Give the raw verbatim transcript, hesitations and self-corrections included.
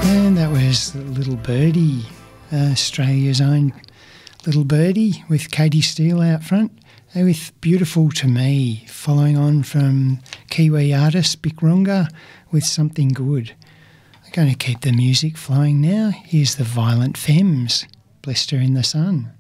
And that was Little Birdie, uh, Australia's own Little Birdie, with Katie Steele out front, uh, with Beautiful to Me, following on from Kiwi artist Bic Runga with Something Good. I'm going to keep the music flowing now. Here's the Violent Femmes, Blister in the Sun.